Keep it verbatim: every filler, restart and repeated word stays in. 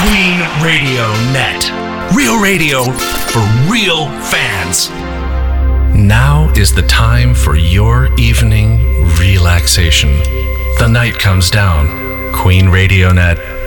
Queen Radio Net. Real radio for real fans. Now is the time for your evening relaxation. The night comes down. Queen Radio Net